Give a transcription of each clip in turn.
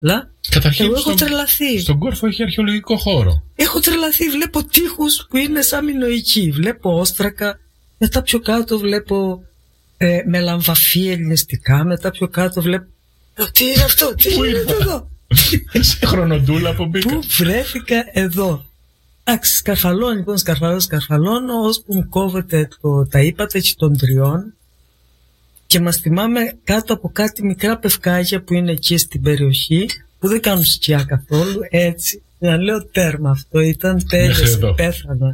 Καταρχήν, εγώ έχω τρελαθεί. Στον Κόρφο έχει αρχαιολογικό χώρο. Έχω τρελαθεί. Βλέπω τείχους που είναι σαν μινοϊκοί. Βλέπω όστρακα. Μετά πιο κάτω βλέπω μελαμβαφή ελληνιστικά. Μετά πιο κάτω βλέπω. Τι είναι αυτό, τι είναι εδώ. Σε χρονοτούλα που μπήκα. Πού βρέθηκα εδώ. Εντάξει, σκαρφαλώνω λοιπόν, σκαρφαλώνω, ώσπου μου κόβεται τα ύπατα και των τριών. Και μας θυμάμαι κάτω από κάτι μικρά πευκάγια που είναι εκεί στην περιοχή, που δεν κάνουν σκιά καθόλου, έτσι. Να λέω τέρμα, αυτό ήταν τέλειος, πέθανα.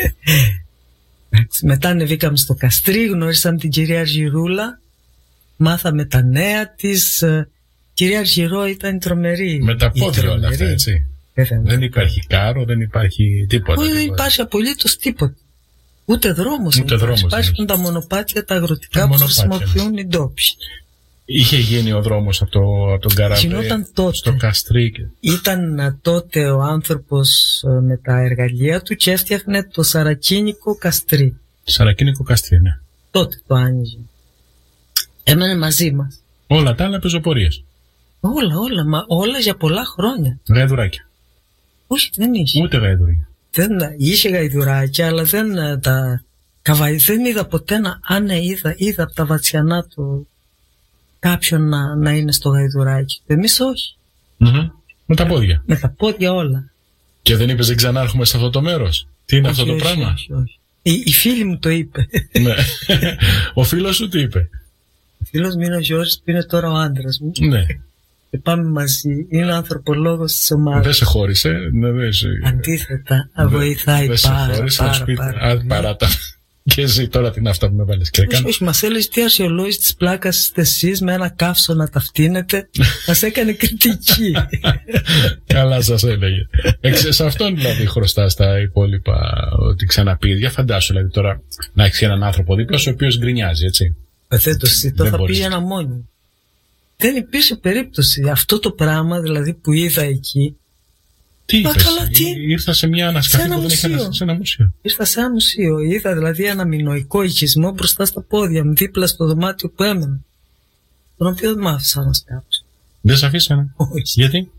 Μετά ανεβήκαμε στο Καστρί, γνώρισαμε την κυρία Αργυρούλα, μάθαμε τα νέα της. Κυρία Αργυρό ήταν τρομερή. Με τα πόδια όλα αυτά, έτσι. Δεν υπάρχει κάρο, δεν υπάρχει τίποτα. Δεν υπάρχει απολύτως τίποτα. Ούτε δρόμος. Υπάρχουν τα μονοπάτια, τα αγροτικά που χρησιμοποιούν οι ντόπιοι. Είχε γίνει ο δρόμος από τον Καράβι στο Καστρί. Ήταν τότε ο άνθρωπος με τα εργαλεία του και έφτιαχνε το Σαρακίνικο Καστρί. Σαρακίνικο Καστρί, ναι. Τότε το άνοιγε. Έμενε μαζί μας. Όλα τα άλλα πεζοπορίες. Όλα για πολλά χρόνια. Γαϊδουράκια. Όχι, δεν είχε. Ούτε γαϊδουράκια. Είχε γαϊδουράκια, αλλά δεν είδα ποτέ είδα από τα Βατσιανά κάποιον να είναι στο γαϊδουράκι. Εμείς όχι. Με τα πόδια. Με τα πόδια όλα. Και δεν είπες δεν ξανάρχομαι σε αυτό το μέρος? Τι είναι αυτό το πράγμα? Όχι. Η φίλη μου το είπε. Ναι. Ο φίλος σου τι είπε? Ο φίλος μου είναι ο Γιώργης που είναι τώρα ο άντρας μου. Ναι. Και πάμε μαζί. Είναι ανθρωπολόγος της ομάδας. Δεν σε χώρισε. Αντίθετα, βοηθάει πάρα. Παράτα. Και εσύ τώρα τι είναι αυτά που με βάλεις και έκανα? Όχι, μας έλεγε τι αρχαιολόγηση της πλάκας είστε εσείς, με ένα καύσο να τα φτύνετε. Μας έκανε κριτική. Καλά σας έλεγε. Σε αυτόν δηλαδή χρωστάς τα υπόλοιπα ότι ξαναπεί. Για φαντάσου δηλαδή τώρα να έχεις έναν άνθρωπο δίπλα σου ο οποίος γκρινιάζει, έτσι. Πεθέτως, το θα πήγαινα μόνη. Δεν υπήρχε περίπτωση. Αυτό το πράγμα δηλαδή που είδα εκεί. Τι είπες? Ήρθα σε μια ανασκαφή που δεν είχα σε ένα μουσείο. Ήρθα σε ένα μουσείο. Είδα δηλαδή ένα μινοϊκό οικισμό μπροστά στα πόδια μου, δίπλα στο δωμάτιο που έμενα. Τον οποίο δεν μ' άφησα να σκάψω. Δεν σε αφήσανε? Όχι. Γιατί?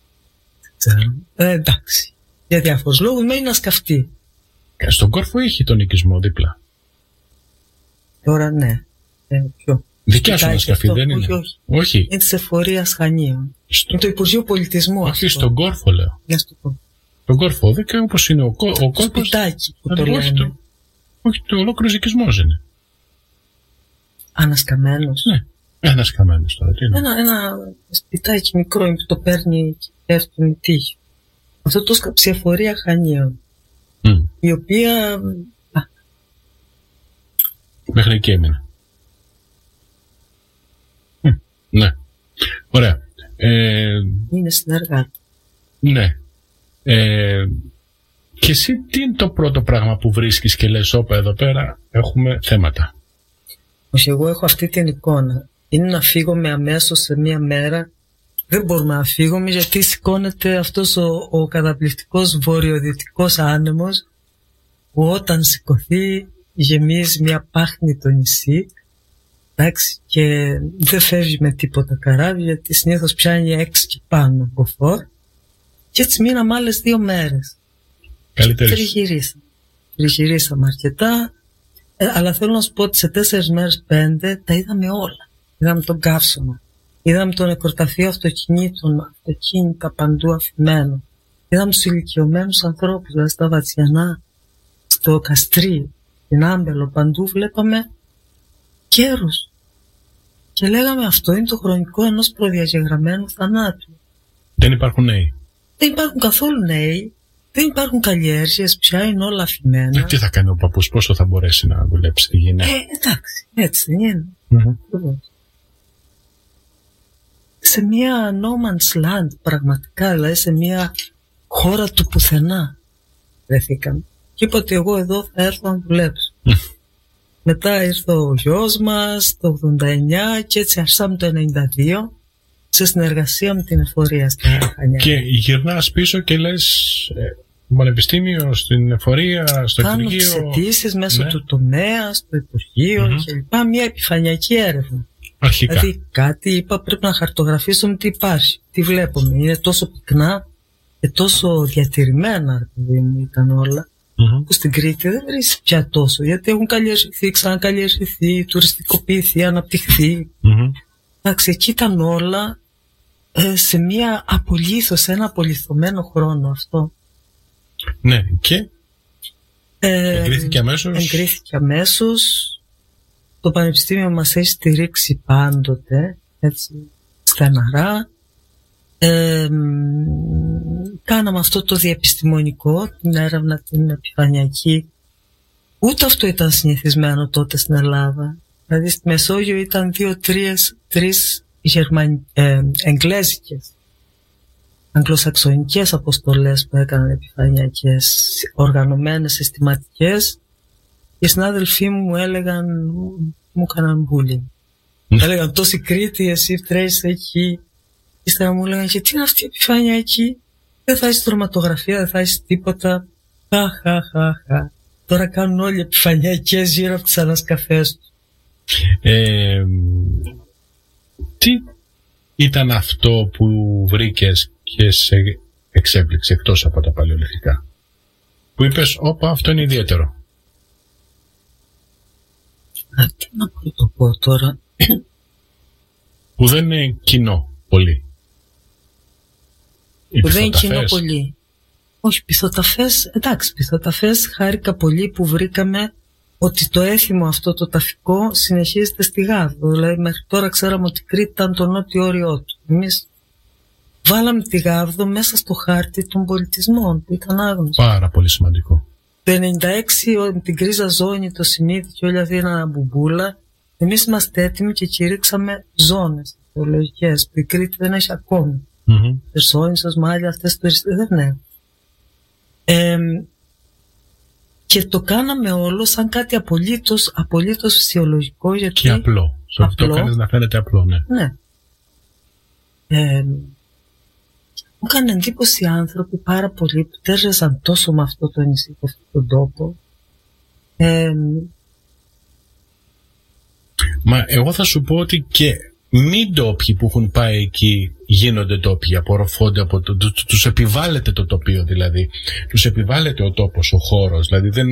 Εντάξει. Για διάφορους λόγους μένει να σκαφτεί. Στον Κόρφο είχε τον οικισμό δίπλα. Τώρα ναι. Ποιο? Δικιά σου ανασκαφή δεν είναι? Όχι. Είναι της Εφορίας Χανίων. Είναι το Υπουργείο Πολιτισμού. Όχι, στον Κόρφο λέω. Στον Κόρφο, όπως είναι ο κόρφος. Σπιτάκι που το λένε. Όχι, το ολόκληρος οικισμός είναι. Ανασκαμμένος. Ναι, ανασκαμμένος τώρα. Ένα σπιτάκι μικρό που το παίρνει και πέφτουν οι τείχοι. Αυτό το σκάψε η Εφορία Χανίων. Η οποία. Μέχρι εκεί έμεινε. Ναι. Ωραία. Είναι συνεργάτη. Ναι. Και εσύ τι είναι το πρώτο πράγμα που βρίσκεις και λες όπα εδώ πέρα έχουμε θέματα? Όχι, εγώ έχω αυτή την εικόνα. Είναι να φύγουμε αμέσως σε μία μέρα. Δεν μπορούμε να φύγουμε γιατί σηκώνεται αυτός ο καταπληκτικός βορειοδυτικός άνεμος που όταν σηκωθεί γεμίζει μια πάχνη το νησί. Εντάξει, και δεν φεύγει με τίποτα καράβι γιατί συνήθως πιάνει 6 και πάνω από φόρ. Και έτσι μείναμε άλλες 2 μέρες. Τριγυρίσαμε αρκετά. Αλλά θέλω να σου πω ότι σε 4 μέρες 5 τα είδαμε όλα. Είδαμε τον καύσωνα. Είδαμε το νεκροταφείο αυτοκινήτων, αυτοκίνητα παντού αφημένα. Είδαμε τους ηλικιωμένους ανθρώπους, δηλαδή στα Βατσιανά, στο Καστρί, στην Άμπελο, παντού βλέπαμε καιρούς. Και λέγαμε αυτό είναι το χρονικό ενός προδιαγεγραμμένου θανάτου. Δεν υπάρχουν νέοι. Δεν υπάρχουν καθόλου νέοι. Δεν υπάρχουν καλλιέργειες, πια είναι όλα αφημένα. Τι θα κάνει ο παππούς, πόσο θα μπορέσει να δουλέψει τη γυναίκα? Εντάξει, έτσι δεν είναι. Σε μια no man's land πραγματικά, δηλαδή σε μια χώρα του πουθενά βρεθήκαμε. Και είπα ότι εγώ εδώ θα έρθω να δουλέψω. Μετά ήρθε ο γιος μας το 89 και έτσι άρχισαμε το 92 σε συνεργασία με την Εφορία στα Χανιά. Και γυρνάς πίσω και λες πανεπιστήμιο, στην Εφορία, στο Κάνω Υπουργείο. τις αιτήσεις μέσω του τομέα, στο Υπουργείο κλπ. Μια επιφανειακή έρευνα. Αρχικά. Δηλαδή κάτι είπα, πρέπει να χαρτογραφήσουμε τι υπάρχει, τι βλέπουμε. Είναι τόσο πυκνά και τόσο διατηρημένα, δηλαδή ήταν όλα, που στην Κρήτη δεν βρίσκει πια τόσο, γιατί έχουν καλλιεργηθεί, ξανακαλλιεργηθεί, τουριστικοποιηθεί, αναπτυχθεί. Εντάξει, εκεί ήταν όλα σε ένα απολυθωμένο χρόνο αυτό. Ναι, και εγκρίθηκε αμέσως. Εγκρίθηκε αμέσως. Το Πανεπιστήμιο μας έχει στηρίξει πάντοτε, έτσι, στεναρά. Κάναμε αυτό το διεπιστημονικό, την έρευνα την επιφανειακή. Ούτε αυτό ήταν συνηθισμένο τότε στην Ελλάδα. Δηλαδή στη Μεσόγειο ήταν 2-3 εγγλέζικες, αγγλοσαξονικές αποστολές που έκαναν επιφανειακές, οργανωμένες, συστηματικές. Οι συνάδελφοί μου μου έκαναν bullying. Έλεγαν τόση Κρήτη, εσύ τρέχεις εκεί. Ύστερα μου έλεγαν, γιατί είναι αυτή η επιφανειακή, δεν θα έχεις τροματογραφία, δεν θα έχεις τίποτα. Χα. Τώρα κάνουν όλοι επιφανειακές γύρω από τις ανασκαφές τους. Τι ήταν αυτό που βρήκες και σε εξέπληξε εκτός από τα παλαιολιθικά, που είπες, όπα, αυτό είναι ιδιαίτερο? Τι να το πω τώρα. Που δεν είναι κοινό πολύ. Που δεν είναι κοινό πολύ. Όχι, πειθοταφές, εντάξει, πειθοταφές χάρηκα πολύ που βρήκαμε ότι το έθιμο αυτό το ταφικό συνεχίζεται στη Γάβδο. Δηλαδή μέχρι τώρα ξέραμε ότι η Κρήτη ήταν το νότιο όριό του. Εμείς βάλαμε τη Γάβδο μέσα στο χάρτη των πολιτισμών που ήταν άγνωστο. Πάρα πολύ σημαντικό. Το 1996 με την κρίζα ζώνη, το Σιμίδι και όλα δίνανε μπουμπούλα. Εμείς είμαστε έτοιμοι και κηρύξαμε ζώνες θεολογικές που η Κρήτη δεν έχει ακόμη. Χερσόνησος, Μάλια, αυτές δεν έχουν. Και το κάναμε όλο σαν κάτι απολύτως φυσιολογικό. Γιατί και απλό. Αυτό κάνεις να φαίνεται απλό, ναι. Ναι. Μου έκανε εντύπωση οι άνθρωποι πάρα πολλοί που τέριαζαν τόσο με αυτό το νησί και αυτόν τον τόπο. Μα εγώ θα σου πω ότι και μη ντόπιοι που έχουν πάει εκεί γίνονται ντόπιοι, απορροφώνται από τους επιβάλλεται το τοπίο, δηλαδή. Τους επιβάλλεται ο τόπος, ο χώρος, δηλαδή δεν...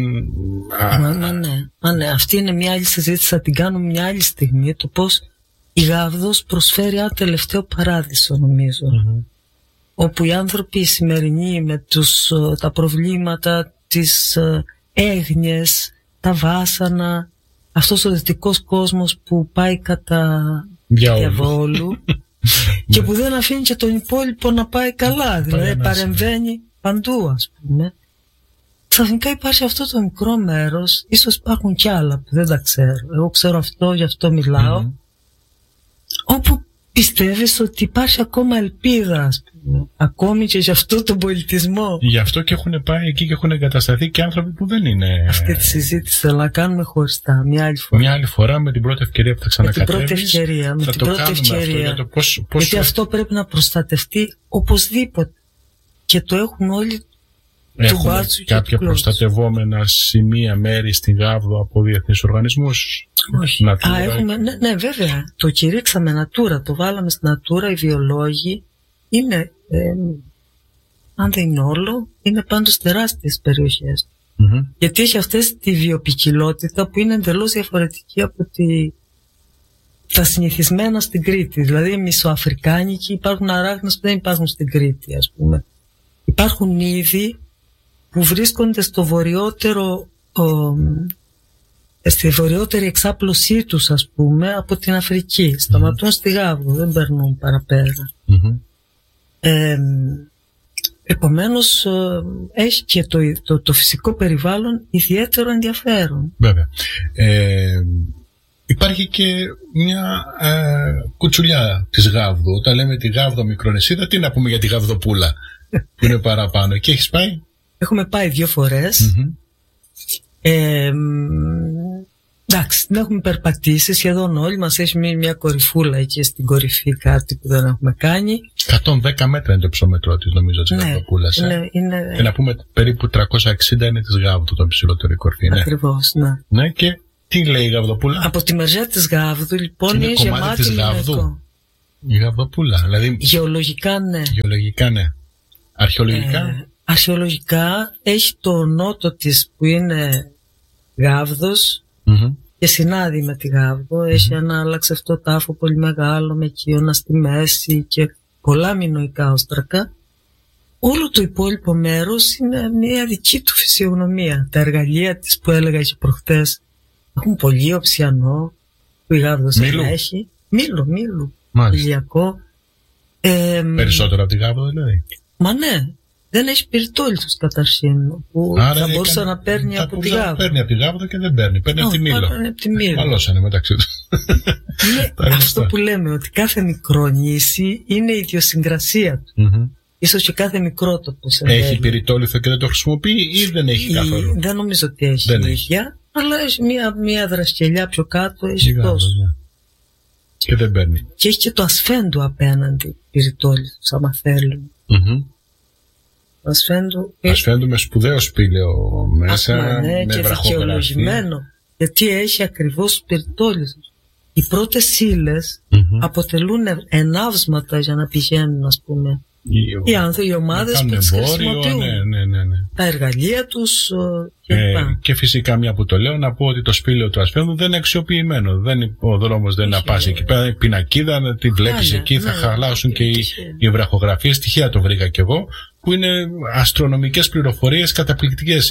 Ναι, αυτή είναι μια άλλη συζήτηση, θα την κάνουμε μια άλλη στιγμή, το πώς η Γάβδος προσφέρει ένα τελευταίο παράδεισο, νομίζω. Όπου οι άνθρωποι οι σημερινοί με τα προβλήματα, τις έγνοιες, τα βάσανα, αυτός ο δυτικός κόσμος που πάει κατά διαβόλου και που δεν αφήνει και τον υπόλοιπο να πάει καλά, δηλαδή παρεμβαίνει παντού, ας πούμε. Ξαφνικά υπάρχει αυτό το μικρό μέρος, ίσως υπάρχουν κι άλλα που δεν τα ξέρω, εγώ ξέρω αυτό, γι' αυτό μιλάω, όπου πιστεύεις ότι υπάρχει ακόμα ελπίδα, ας πούμε, ακόμη και για αυτό τον πολιτισμό. Γι' αυτό και έχουν πάει εκεί και έχουν εγκατασταθεί και άνθρωποι που δεν είναι... Αυτή τη συζήτηση θέλω να κάνουμε χωριστά, μια άλλη φορά. Μια άλλη φορά, με την πρώτη ευκαιρία που θα ξανακατέβεις. Με την πρώτη ευκαιρία. Γιατί αυτό πρέπει να προστατευτεί οπωσδήποτε. Και το έχουν όλοι. Έχουμε κάποια προστατευόμενα σημεία, μέρη στην Γάβδο από διεθνείς οργανισμούς? Όχι. Ναι, βέβαια. Το κηρύξαμε Natura, το βάλαμε στην Natura. Οι βιολόγοι είναι, αν δεν είναι όλο, είναι πάντως τεράστιες περιοχές. Γιατί έχει αυτές τη βιοποικιλότητα που είναι εντελώς διαφορετική από τα συνηθισμένα στην Κρήτη. Δηλαδή οι μισοαφρικάνικοι, υπάρχουν αράχνες που δεν υπάρχουν στην Κρήτη, ας πούμε. Υπάρχουν είδη που βρίσκονται στο στη βορειότερη εξάπλωσή τους, ας πούμε, από την Αφρική. Σταματούν στη Γάβδο, δεν περνούν παραπέρα. Επομένως έχει και το φυσικό περιβάλλον ιδιαίτερο ενδιαφέρον. Βέβαια. Υπάρχει και μια κουτσουλιά της Γάβδου. Όταν λέμε τη Γάβδο Μικρονησίδα, τι να πούμε για τη Γαβδοπούλα που είναι παραπάνω? Εκεί έχεις πάει? Έχουμε πάει 2 φορές. Εντάξει, την έχουμε περπατήσει σχεδόν όλοι. Μας έχει μείνει μια κορυφούλα εκεί στην κορυφή, κάτι που δεν έχουμε κάνει. 110 μέτρα είναι το υψόμετρό της, νομίζω, της Γαβδοπούλας. Να πούμε περίπου 360 είναι της Γάβδου, το ψηλότερο κορφή. Ακριβώς, ναι. Ναι, και Τι λέει η Γαβδοπούλα? Από τη μεριά της Γάβδου, λοιπόν, είναι είναι κομμάτι γεμάτη της Γάβδου. Η Γαβδοπούλα, δηλαδή. Γεωλογικά, ναι. Γεωλογικά, ναι. Αρχαιολογικά. Αρχαιολογικά έχει το νότο της που είναι Γάβδος και συνάδει με τη Γάβδο. Έχει ένα αλλαξευτό τάφο πολύ μεγάλο με Κίωνα στη μέση και πολλά μινωικά όστρακα. Όλο το υπόλοιπο μέρος είναι μια δική του φυσιογνωμία. Τα εργαλεία της που έλεγα και προχτές έχουν πολύ οψιανό που η Γάβδος έχει. Μήλου. Ηλιακό. Περισσότερο από τη Γάβδο δηλαδή. Μα ναι. Δεν έχει πυρητόλιθους καταρχήν που άρα θα μπορούσε να παίρνει από τη Γάβδο. Παίρνει από τη Γάβδο και δεν παίρνει. Παίρνει από τη Μήλο. Μαλώσανε μεταξύ του. Αυτό που λέμε, ότι κάθε μικρό νήσι είναι η ιδιοσυγκρασία του. Ίσως και κάθε μικρό τοπο. Έχει πυρητόλιθο και δεν το χρησιμοποιεί ή δεν έχει καθόλου? Δεν νομίζω ότι έχει ίδια, αλλά έχει μια δρασκελιά πιο κάτω, έχει τόσο. Και δεν παίρνει. Και έχει και το ασφέντου απέναντι πυρητόλιθους, άμα θέλουν. Ασφέντου με σπουδαίο σπήλαιο μέσα, ναι, με και δικαιολογημένο, γιατί έχει ακριβώς πυρητόλιθους. Οι πρώτες ύλες αποτελούν ενάυσματα για να πηγαίνουν, ας πούμε, οι άνθρωποι, οι ομάδες που τις χρησιμοποιούν, τα εργαλεία τους και φυσικά, μια που το λέω, να πω ότι το σπήλαιο του ασφέντου δεν είναι αξιοποιημένο. Ο δρόμος δεν είναι να πας εκεί πέρα, η πινακίδα τη βλέπεις εκεί, θα χαλάσουν και οι βραχογραφίες. Τυχαία το βρήκα κι εγώ, που είναι αστρονομικές πληροφορίες καταπληκτικές,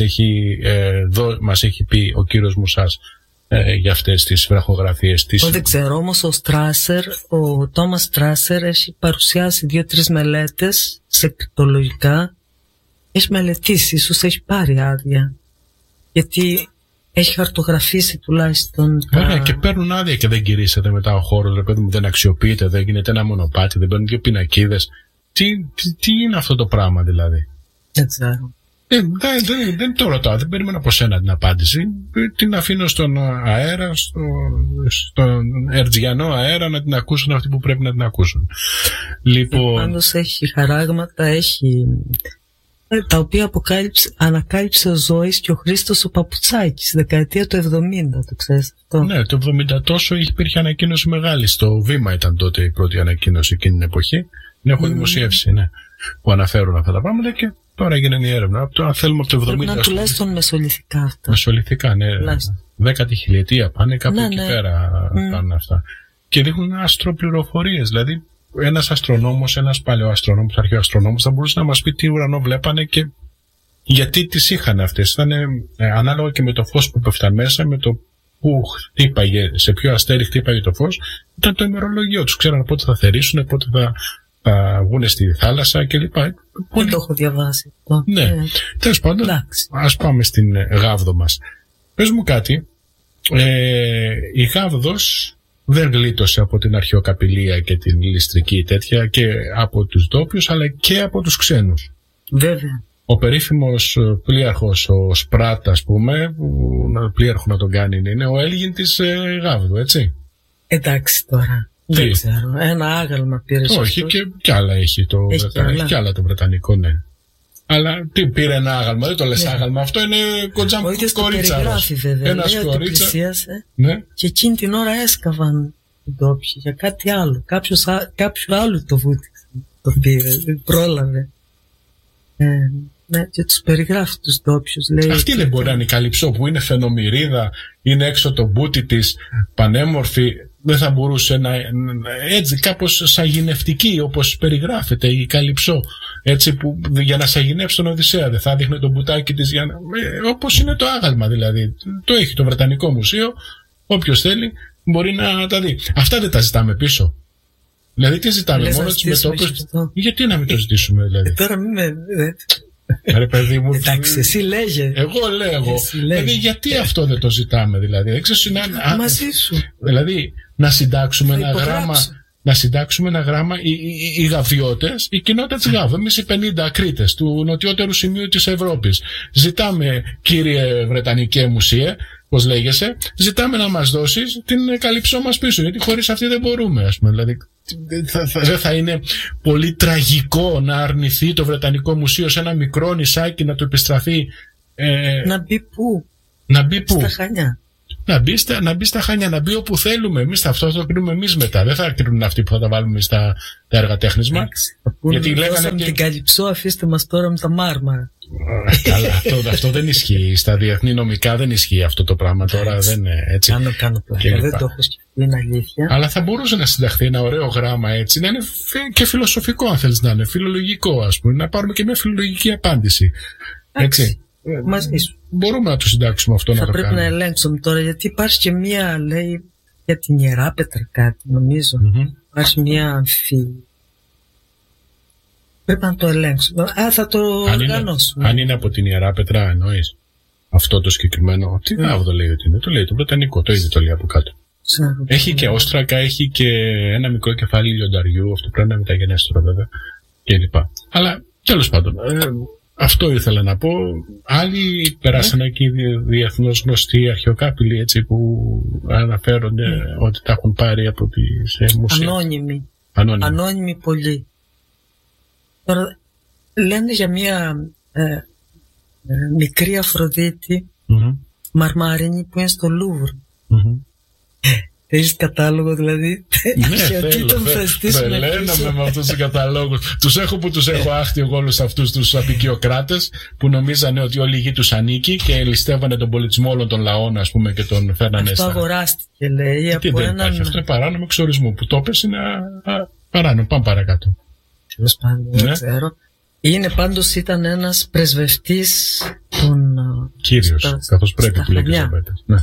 μας έχει πει ο κύριος Μουσάς για αυτές τις βραχογραφίες. Δεν ξέρω, όμως ο Τόμας Στράσερ έχει παρουσιάσει 2-3 μελέτες σε κρυπτολογικά. Έχει μελετήσει, ίσως έχει πάρει άδεια, γιατί έχει χαρτογραφήσει τουλάχιστον. Ωραία, και παίρνουν άδεια και δεν γυρίσετε μετά ο χώρος, ρε παιδί μου, δεν αξιοποιείται, δεν γίνεται ένα μονοπάτι, δεν παίρνουν και πινακίδες. Τι είναι αυτό το πράγμα δηλαδή? Δεν ξέρω. Δεν το ρωτάω, δεν περιμένω από σένα την απάντηση. Την αφήνω στον αέρα, στον ερτζιανό αέρα, να την ακούσουν αυτοί που πρέπει να την ακούσουν. Λοιπόν, πάντως έχει χαράγματα, έχει τα οποία ανακάλυψε ο Ζώης και ο Χρήστος ο Παπουτσάκης δεκαετία του 70, το ξέρεις αυτό? Ναι, το 70 τόσο υπήρχε ανακοίνωση μεγάλη. Στο Βήμα ήταν τότε η πρώτη ανακοίνωση εκείνη την εποχή. Την έχω δημοσιεύσει, ναι, που αναφέρουν αυτά τα πράγματα και τώρα έγινε η έρευνα. Αν θέλουμε από το 70. Πρέπει να τουλάχιστον μεσολιθικά αυτά. Μεσολιθικά, ναι. 10η χιλιετία πάνε κάπου εκεί πέρα. Πάνε αυτά. Και δείχνουν αστροπληροφορίες. Δηλαδή, ένας αστρονόμος, ένας παλαιοαστρονόμος, αρχαιοαστρονόμος θα μπορούσε να μας πει τι ουρανό βλέπανε και γιατί τις είχαν αυτές. Ήταν ανάλογα και με το φως που πέφταν μέσα, με το που χτύπαγε, σε ποιο αστέρι χτύπαγε το φως, ήταν το ημερολόγιο τους. Ξέραν πότε θα θερήσουν, πότε θα βγουν στη θάλασσα κλπ. Δεν το έχω διαβάσει. Ναι, τέλος πάντων, ας πάμε στην Γάβδο μας. Πες μου κάτι, η Γάβδος δεν γλίτωσε από την αρχαιοκαπηλεία και την ληστρική τέτοια και από τους ντόπιους, αλλά και από τους ξένους. Βέβαια. Ο περίφημος πλοίαρχος, ο Σπράτ, ας πούμε, που πλοίαρχο να τον κάνει είναι ο Έλγιν της Γάβδου, έτσι? Εντάξει τώρα. Δεν ξέρω. Ένα άγαλμα πήρε. Όχι, και άλλα έχει το Βρετανικό. Και άλλα το Βρετανικό, ναι. Αλλά τι πήρε ένα άγαλμα, δεν το λες άγαλμα. Αυτό είναι κοντζάμ κορίτσα. Περιγράφει βέβαια. Ένας κορίτσα. Ναι. Και εκείνη την ώρα έσκαβαν οι ντόπιοι για κάτι άλλο. Κάποιο άλλο το βούτυξε. Το πήρε. Δεν πρόλαβε. Ναι, και τους περιγράφει τους ντόπιους. Αυτή δεν μπορεί να είναι η Καλυψό που είναι φαινομυρίδα, είναι έξω το μπούτι της, πανέμορφη. Δεν θα μπορούσε να έτσι κάπως σαγηνευτική όπως περιγράφεται η Καλυψό, έτσι που για να σαγηνεύσει τον Οδυσσέα δεν θα δείχνει το μπουτάκι της όπως είναι το άγαλμα δηλαδή. Το έχει το Βρετανικό Μουσείο, όποιος θέλει μπορεί να τα δει. Αυτά δεν τα ζητάμε πίσω. Δηλαδή τι ζητάμε, μόνο τις μετώπιες? Γιατί να μην το ζητήσουμε δηλαδή? Τώρα μην Ρε παιδί μου, εντάξει, εσύ λέγε. Εγώ λέγω. Δηλαδή, γιατί αυτό δεν το ζητάμε, δηλαδή? Δεν ξέρω, μαζί σου. Δηλαδή, να συντάξουμε ένα γράμμα. Να συντάξουμε ένα γράμμα οι γαβιώτες, η κοινότητα της Γάβου, εμείς οι 50 Κρήτες του νοτιότερου σημείου της Ευρώπης. Ζητάμε, κύριε Βρετανικέ Μουσείε, πώς λέγεσαι, ζητάμε να μας δώσεις την Καλυψό μας πίσω, γιατί χωρίς αυτή δεν μπορούμε, ας πούμε. Δηλαδή, δεν θα είναι πολύ τραγικό να αρνηθεί το Βρετανικό Μουσείο σε ένα μικρό νησάκι να του επιστραφεί? Να μπει πού? Να μπει πού? Στα Χανιά. να μπει στα Χανιά, να μπει όπου θέλουμε. Εμείς αυτό το κρίνουμε εμείς μετά. Δεν θα κρίνουν αυτοί που θα τα βάλουμε στα έργα τέχνισμα. Γιατί λέγανε την Καλυψό, αφήστε μας τώρα με τα Μάρμαρα. Καλά, αυτό δεν ισχύει. Στα διεθνή νομικά δεν ισχύει αυτό το πράγμα τώρα. Δεν είναι έτσι. Κάνω πλάκα. Δεν το έχω σκεφτεί, είναι αλήθεια. Αλλά θα μπορούσε να συνταχθεί ένα ωραίο γράμμα έτσι, να είναι και φιλοσοφικό, αν θέλεις να είναι, φιλολογικό, ας πούμε, να πάρουμε και μια φιλολογική απάντηση. Έτσι. Μαζί σου. Μπορούμε να το συντάξουμε αυτό, να το κάνουμε. Θα πρέπει να ελέγξουμε τώρα, γιατί υπάρχει και μία, λέει, για την Ιερά Πέτρα κάτι, νομίζω. Υπάρχει μία αμφή. Πρέπει να το ελέγξουμε. Θα το οργανώσουμε. Αν είναι από την Ιερά Πέτρα, εννοείς αυτό το συγκεκριμένο. Τι γάβδο λέει ότι είναι? Το λέει το Βρετανικό, το ίδιο το λέει από κάτω. Έχει και όστρακα, έχει και ένα μικρό κεφάλι λιονταριού. Αυτό πρέπει να είναι μεταγενέστερο βέβαια. Κλπ. Αλλά τέλος πάντων. Αυτό ήθελα να πω. Άλλοι περάσανε εκεί διεθνώς γνωστοί αρχαιοκάπηλοι, έτσι, που αναφέρονται ότι τα έχουν πάρει από τις μουσεία. Ανώνυμοι πολύ. Τώρα λένε για μια μικρή Αφροδίτη μαρμάρινη που είναι στο Λούβρ. Έχεις κατάλογο δηλαδή? Γιατί τον τρελαίνομαι με αυτούς τους καταλόγους. Τους έχω που τους έχω άχτη εγώ όλους αυτούς τους απικιοκράτες που νομίζανε ότι όλη η γη τους ανήκει και ληστεύανε τον πολιτισμό όλων των λαών, ας πούμε, και τον φέρνανε. Αυτό αγοράστηκε, λέει, από έναν... Αυτό είναι παράνομο εξορισμού. Που το πες είναι παράνομο. Πάμε παρακάτω. Δεν ξέρω. Είναι πάντως, ήταν ένας πρεσβευτής των... Κύριος, καθώς πρέπει που λέει και ναι.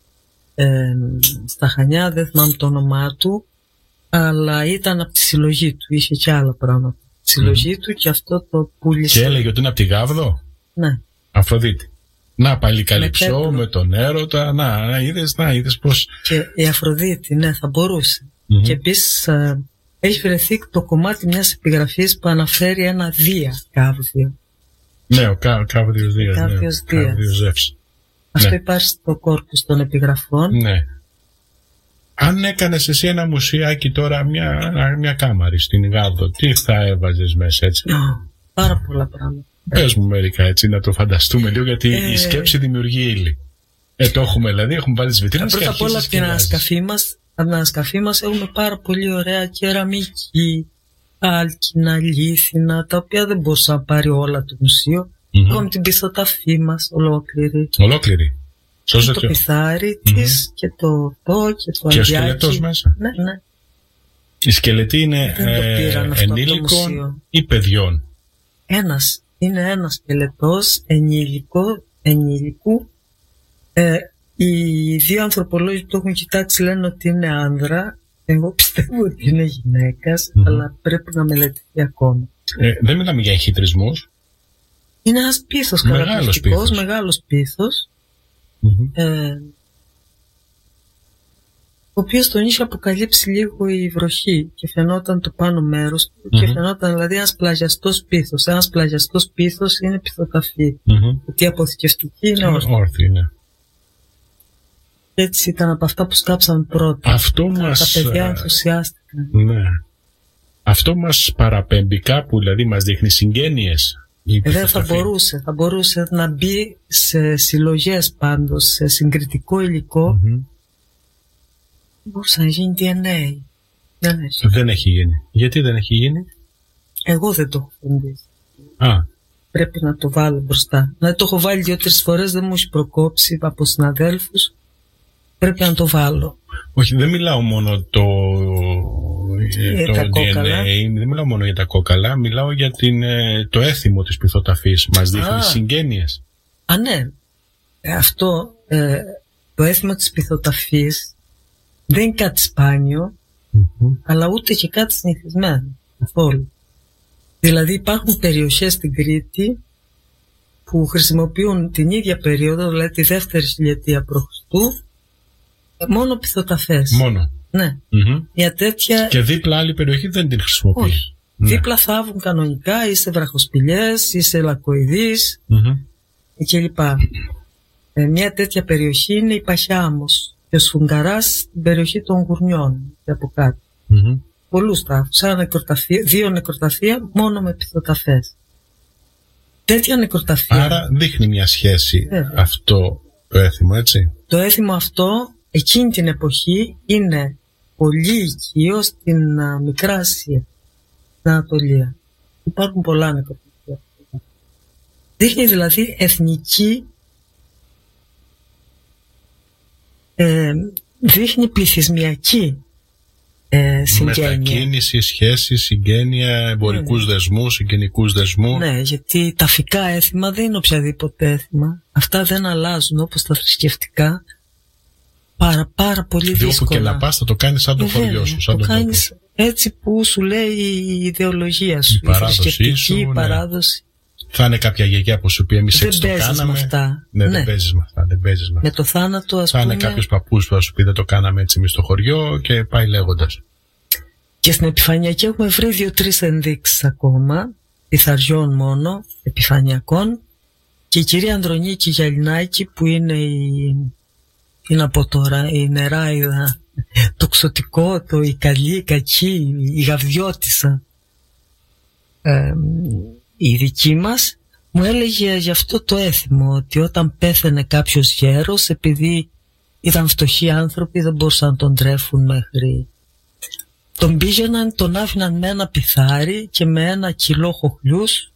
Στα Χανιά, δεν θυμάμαι το όνομά του, αλλά ήταν από τη συλλογή του, είχε και άλλα πράγματα. Τη συλλογή του και αυτό το πούλησε. Και έλεγε ότι είναι από τη Γάβδο. Ναι. Αφροδίτη. Να πάλι Καλυψό με τον έρωτα. Να είδες πώς. Και η Αφροδίτη, ναι, θα μπορούσε. Και επίσης έχει βρεθεί το κομμάτι μιας επιγραφής που αναφέρει ένα Δία Κάβδιο. Ναι, ο Κάβδιος Δίας. Κάβδιος Δίας. Αυτό υπάρχει στο κόρπους των επιγραφών. Ναι. Αν έκανες εσύ ένα μουσιάκι τώρα, μια κάμαρη στην Γάβδο, τι θα έβαζες μέσα, έτσι? Πάρα πολλά πράγματα. Πες μου μερικά, έτσι, να το φανταστούμε λίγο, γιατί η σκέψη δημιουργεί ύλη. Το έχουμε, δηλαδή, έχουμε βάλει τις βιτρίνες. Πρώτα απ' όλα από την ανασκαφή μας έχουμε πάρα πολύ ωραία κεραμική, άλκινα, λίθινα, τα οποία δεν μπορούσα να πάρει όλα το μουσείο. Έχουμε την πυθοταφή μας ολόκληρη. Και το πιθάρι της και το και το και ο σκελετός μέσα. Ναι. Η σκελετή είναι ενήλικων ή παιδιών? Είναι ένας σκελετός ενήλικου. Οι δύο ανθρωπολόγοι που το έχουν κοιτάξει λένε ότι είναι άνδρα. Εγώ πιστεύω ότι είναι γυναίκας, αλλά πρέπει να μελετηθεί ακόμα. Δεν μιλάμε για εγχυτρισμούς. Είναι ένας πίθος καταπληκτικός, μεγάλος πίθος, ο οποίος τον είχε αποκαλύψει λίγο η βροχή και φαινόταν το πάνω μέρος του και φαινόταν δηλαδή ένας πλαγιαστός πίθος. Ένας πλαγιαστός πίθος είναι πυθοταφή, γιατί η αποθηκευτική είναι όρθια. Ναι. Έτσι ήταν από αυτά που σκάψαν πρώτα. Τα παιδιά ενθουσιάστηκαν. Ναι. Αυτό μας παραπέμπει κάπου, δηλαδή μας δείχνει συγγένειες. Δεν θα μπορούσε να μπει σε συλλογές πάντως, σε συγκριτικό υλικό. Μπορούσε να γίνει DNA. Δεν έχει γίνει. Γιατί δεν έχει γίνει? Εγώ δεν το έχω φαντήσει. Πρέπει να το βάλω μπροστά. Να το έχω βάλει 2-3 φορές, δεν μου έχει προκόψει από συναδέλφους. Πρέπει να το βάλω. Όχι, δεν μιλάω μόνο το DNA, δεν μιλάω μόνο για τα κόκαλα, μιλάω για το έθιμο της πυθοταφής. Μας δείχνει συγγένειες. Ναι. Αυτό το έθιμο της πυθοταφής δεν είναι κάτι σπάνιο, αλλά ούτε και κάτι συνηθισμένο καθόλου. Δηλαδή υπάρχουν περιοχές στην Κρήτη που χρησιμοποιούν την ίδια περίοδο, δηλαδή τη δεύτερη χιλιετία π.Χ., μόνο πυθοταφές. Μόνο. Ναι. Για τέτοια... Και δίπλα άλλη περιοχή δεν την χρησιμοποιεί. Όχι. Ναι. Δίπλα θάβουν κανονικά, είσαι βραχοσπηλιές, είσαι λακκοειδής κλπ. Μια τέτοια περιοχή είναι η Παχιάμος και ο Σφουγγαράς στην περιοχή των Γουρνιών και από κάτω. Πολλούς τάφους. Δύο νεκροταφεία μόνο με πυθοταφές. Τέτοια νεκροταφεία. Άρα δείχνει μια σχέση αυτό το έθιμο, έτσι. Το έθιμο αυτό εκείνη την εποχή είναι πολύ οικείο στην Μικρά Ασία, στην Ανατολία. Υπάρχουν πολλά νεκροπληκτία. Δείχνει δηλαδή εθνική, δείχνει πληθυσμιακή συγγένεια. Μετακίνηση, σχέσεις, συγγένεια, εμπορικούς δεσμούς, συγγενικούς δεσμούς. Ναι, γιατί τα φυκά έθιμα δεν είναι οποιαδήποτε έθιμα. Αυτά δεν αλλάζουν, όπως τα θρησκευτικά. Πάρα πολύ δύσκολα. Όπου και να πας θα το κάνεις σαν το χωριό σου, σαν το κάνεις έτσι που σου λέει η ιδεολογία σου, η θρησκευτική παράδοση. Θα είναι κάποια γιαγιά που σου πει εμείς έτσι το κάναμε. Αυτά. Δεν παίζεις με αυτά. Με το θάνατο, ας πούμε. Θα είναι κάποιος παππούς που θα σου πει δεν το κάναμε έτσι εμείς στο χωριό και πάει λέγοντας. Και στην επιφανειακή έχουμε βρει 2-3 ενδείξεις ακόμα, πειθαριών μόνο, επιφανειακών. Και η κυρία Ανδρονίκη Γιαλινάκη, που είναι είναι από τώρα η νεράιδα, το ξωτικό, η καλή, η κακή, η γαβδιώτισσα, η δική μας, μου έλεγε γι' αυτό το έθιμο, ότι όταν πέθαινε κάποιος γέρος, επειδή ήταν φτωχοί άνθρωποι, δεν μπορούσαν να τον τρέφουν μέχρι. Τον πήγαιναν, τον άφηναν με ένα πιθάρι και με 1 κιλό χοχλούς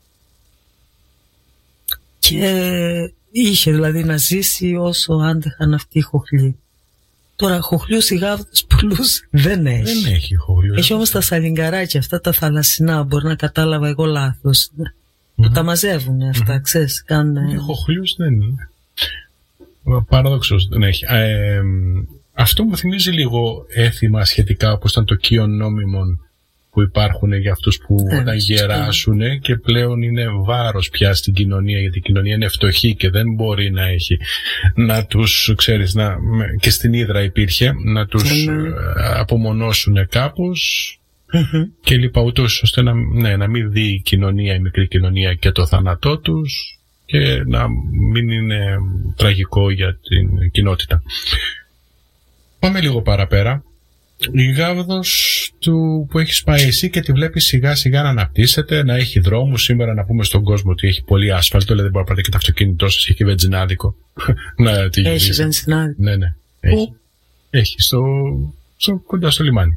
και είχε δηλαδή να ζήσει όσο άντεχαν αυτοί οι χοχλοί. Τώρα χοχλούς ή γάβδους πολλούς δεν έχει. Δεν έχει χοχλούς. Έχει όμως τα σαλιγκαράκια αυτά τα θαλασσινά, μπορεί να κατάλαβα εγώ λάθος. Που τα μαζεύουν αυτά, ξέρεις. Χοχλούς δεν είναι. Παραδόξως δεν έχει. Αυτό μου θυμίζει λίγο έθιμα σχετικά όπως ήταν το κύον νόμιμων που υπάρχουν για αυτούς που όταν γεράσουν και πλέον είναι βάρος πια στην κοινωνία, γιατί η κοινωνία είναι φτωχή και δεν μπορεί να έχει να τους, ξέρεις, και στην Ύδρα υπήρχε, να τους απομονώσουν κάπως και λοιπά, ούτως ώστε να μην δει η κοινωνία, η μικρή κοινωνία και το θάνατό τους και να μην είναι τραγικό για την κοινότητα. Πάμε λίγο παραπέρα. Η γάβδος που έχεις πάει εσύ και τη βλέπεις σιγά σιγά να αναπτύσσεται, να έχει δρόμους. Σήμερα να πούμε στον κόσμο ότι έχει πολύ άσφαλτο, δηλαδή δεν μπορεί να πάρετε και το αυτοκίνητό σας, έχει βενζινάδικο. Έχει βενζινάδικο. Ναι. Πού? Έχει κοντά στο λιμάνι.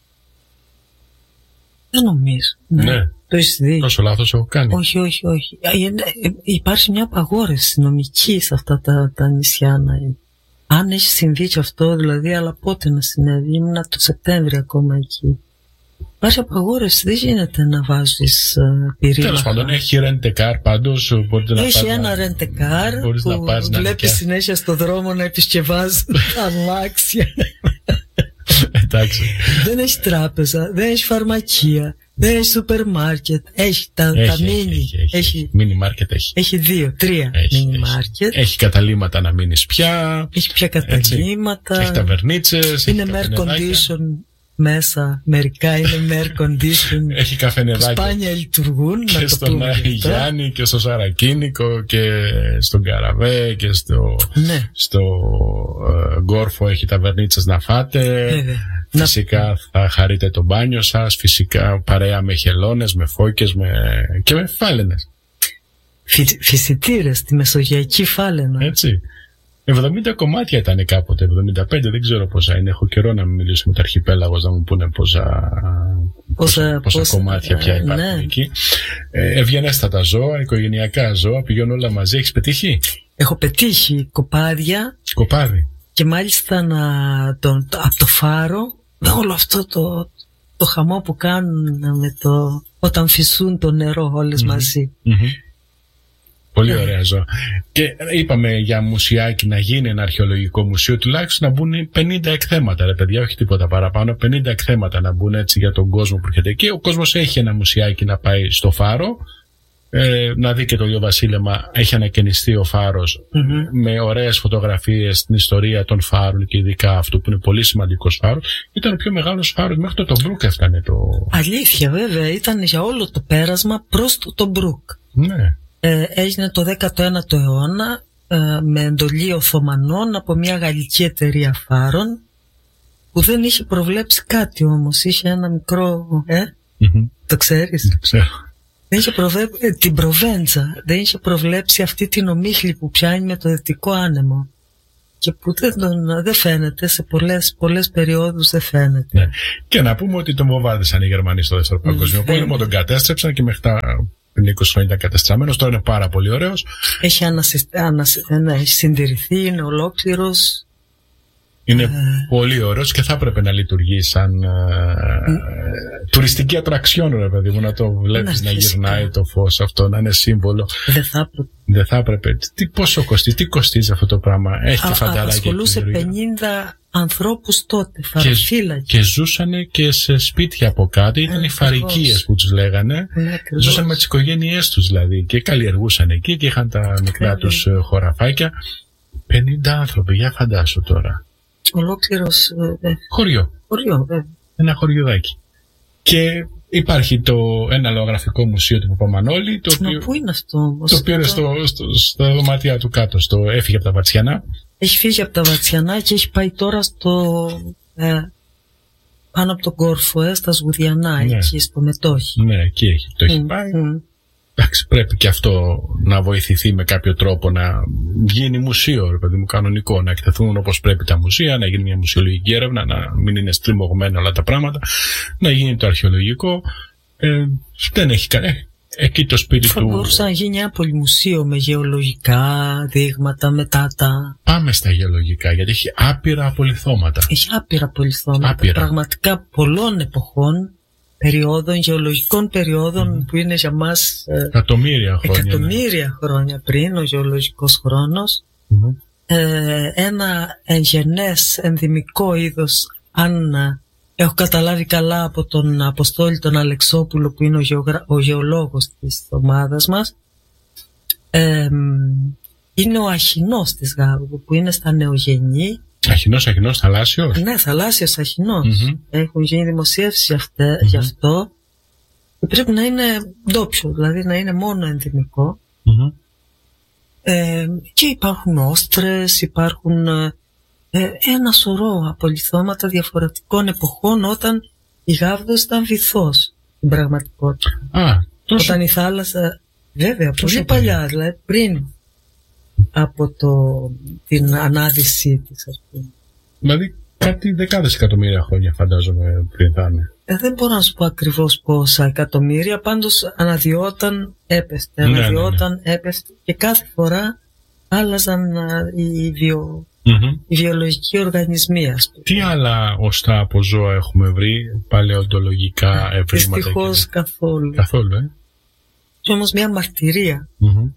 Δεν νομίζω. Ναι. Το έχεις δει? Τόσο λάθος έχω κάνει? Όχι. Υπάρχει μια απαγόρευση νομική σε αυτά τα νησιά. Αν έχει συμβεί και αυτό, δηλαδή, αλλά πότε να συνέβη? Ήμουνα το Σεπτέμβριο ακόμα εκεί. Υπάρχει απαγόρευση, δεν γίνεται να βάζεις πυρήνα. Τέλος πάντων, έχει ρεντεκάρ πάντως. Έχει ένα ρεντεκάρ που βλέπεις συνέχεια στο δρόμο να επισκευάζει τα αμάξια. Εντάξει. Δεν έχει τράπεζα, δεν έχει φαρμακεία, δεν έχει σούπερ μάρκετ. Έχει τα μίνι. Μίνι μάρκετ έχει. Έχει 2-3 μίνι μάρκετ. Έχει καταλύματα να μείνεις πια. Έχει πια καταλύματα. Έχει ταβερνίτσες. Είναι με air condition μέσα. Μερικά είναι με air condition. Έχει καφενεδάκια. Σπάνια λειτουργούν. Και στον Άγι Γιάννη και στο Σαρακίνικο και στον Καραβέ και στο Γκόρφο έχει ταβερνίτσες να φάτε. Φυσικά θα χαρείτε το μπάνιο σας. Φυσικά παρέα με χελώνες, με φώκες και με φάλαινες. Φυσιτήρες, τη μεσογειακή φάλαινα. Έτσι. 70 κομμάτια ήταν κάποτε, 75, δεν ξέρω πόσα είναι. Έχω καιρό να μιλήσω με το αρχιπέλαγος να μου πούνε πόσα κομμάτια πια υπάρχουν εκεί. Ευγενέστατα ζώα, οικογενειακά ζώα, πηγαίνουν όλα μαζί. Έχεις πετύχει? Έχω πετύχει κοπάδια. Κοπάδι. Και μάλιστα από το φάρο, με όλο αυτό το χαμό που κάνουν όταν φυσούν το νερό όλες μαζί. Πολύ ωραία ζώα. Και είπαμε για μουσιάκι να γίνει ένα αρχαιολογικό μουσείο, τουλάχιστον να μπουν 50 εκθέματα, ρε παιδιά, όχι τίποτα παραπάνω. 50 εκθέματα να μπουν έτσι για τον κόσμο που έρχεται εκεί. Ο κόσμος έχει ένα μουσιάκι να πάει στο φάρο, να δει και το Ηλιοβασίλεμα. Έχει ανακαινιστεί ο φάρος με ωραίες φωτογραφίες στην ιστορία των φάρων και ειδικά αυτό που είναι πολύ σημαντικός φάρος. Ήταν ο πιο μεγάλος φάρος, μέχρι το Τομπρούκ έφτανε το. Αλήθεια, βέβαια, ήταν για όλο το πέρασμα προς το Τομπρούκ. Ναι. Έγινε το 19ο αιώνα με εντολή Οθωμανών από μια γαλλική εταιρεία φάρων που δεν είχε προβλέψει κάτι όμως. Είχε ένα μικρό. Το ξέρεις? Ξέρω. την Προβέντσα, δεν είχε προβλέψει αυτή την ομίχλη που πιάνει με το Δυτικό Άνεμο και που δεν φαίνεται, σε πολλές περιόδους δεν φαίνεται. Ναι. Και να πούμε ότι τον βομβάρδισαν οι Γερμανοί στο Δεύτερο Παγκόσμιο Πόλεμο, τον κατέστρεψαν και μέχρι πριν 20 χρόνια ήταν κατεστραμμένος, τώρα είναι πάρα πολύ ωραίος. Έχει συντηρηθεί, είναι ολόκληρος. Είναι πολύ ωραίος και θα έπρεπε να λειτουργεί σαν τουριστική ατραξιόν, ρε παιδί μου, να το βλέπεις να γυρνάει το φως αυτό, να είναι σύμβολο. Δεν θα έπρεπε. Πόσο κοστίζει, τι κοστίζει αυτό το πράγμα? Έχει φανταράκια. Απασχολούσε 50 ανθρώπους τότε, φαρφύλακες. Και ζούσανε και σε σπίτια από κάτω, ήταν οι φαρικίες που τους λέγανε. Ζούσαν με τις οικογένειές τους δηλαδή και καλλιεργούσαν εκεί και είχαν τα μικρά τους χωραφάκια. 50 άνθρωποι, για φαντάσου τώρα. Ολόκληρος χωριό, ένα χωριουδάκι. Και υπάρχει ένα λογογραφικό μουσείο του Παπαμανόλη, το οποίο, πού είναι αυτό όμως? Το οποίο είναι στα δωμάτια του κάτω, έφυγε από τα Βατσιανά. Έχει φύγει από τα Βατσιανά και έχει πάει τώρα πάνω από τον κόρφο, στα Σγουδιανά, εκεί στο Μετόχι. Ναι, εκεί το έχει πάει. Εντάξει, πρέπει και αυτό να βοηθηθεί με κάποιο τρόπο, να γίνει μουσείο, ρε παιδί μου, κανονικό, να εκτεθούν όπως πρέπει τα μουσεία, να γίνει μια μουσιολογική έρευνα, να μην είναι στριμωγμένα όλα τα πράγματα, να γίνει το αρχαιολογικό. Δεν έχει εκεί το σπίτι του. Μπορούσε να γίνει ένα πολυμουσείο με γεωλογικά δείγματα μετά τα. Πάμε στα γεωλογικά, γιατί έχει άπειρα απολιθώματα. Έχει άπειρα απολιθώματα. Πραγματικά πολλών εποχών, γεωλογικών περιόδων που είναι για μας εκατομμύρια χρόνια πριν ο γεωλογικός χρόνος. Ένα εγγενές ενδυμικό είδος, αν έχω καταλάβει καλά από τον Αποστόλη τον Αλεξόπουλο, που είναι ο γεωλόγος της ομάδας μας, είναι ο αχινός της Γάβδου, που είναι στα Νεογενή. Αχινός, θαλάσσιος. Ναι, θαλάσσιος αχινός. Έχουν γίνει δημοσίευσεις γι' αυτό. Και πρέπει να είναι ντόπιο, δηλαδή να είναι μόνο ενδυμικό. Και υπάρχουν όστρες, υπάρχουν ένα σωρό απολιθώματα διαφορετικών εποχών, όταν η Γάβδος ήταν βυθός στην πραγματικότητα. Όταν η θάλασσα, βέβαια, πολύ παλιά, δηλαδή πριν από την ανάδυσή της, ας πούμε. Δηλαδή κάτι δεκάδες εκατομμύρια χρόνια φαντάζομαι πριν θα είναι. Δεν μπορώ να σου πω ακριβώς πόσα εκατομμύρια, πάντως αναδυόταν, έπεστε, έπεστε και κάθε φορά άλλαζαν οι βιολογικοί οργανισμοί, ας πούμε. Τι άλλα οστά από ζώα έχουμε βρει, παλαιοντολογικά ευρήματα? Δυστυχώς καθόλου. Καθόλου, Και όμως μια μαρτυρία